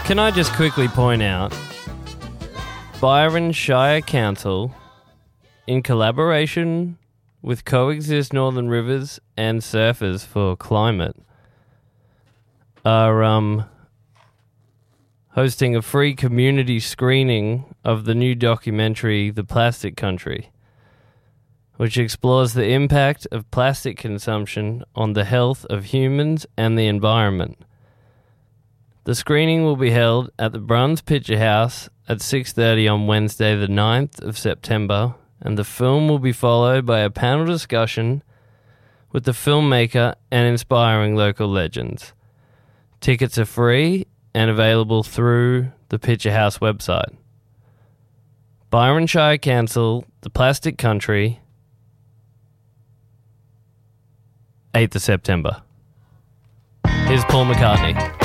Can I just quickly point out, Byron Shire Council, in collaboration with Coexist Northern Rivers and Surfers for Climate, are hosting a free community screening of the new documentary The Plastic Country, which explores the impact of plastic consumption on the health of humans and the environment. The screening will be held at the Bruns Picture House at 6:30 on Wednesday the 9th of September, and the film will be followed by a panel discussion with the filmmaker and inspiring local legends. Tickets are free and available through the Picture House website. Byron Shire Council, The Plastic Country, 8th of September. Here's Paul McCartney.